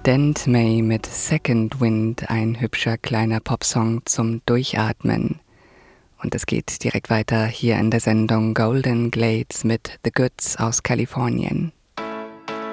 Dent May mit Second Wind, ein hübscher kleiner Popsong zum Durchatmen. Und es geht direkt weiter hier in der Sendung Golden Glades mit The Goods aus Kalifornien.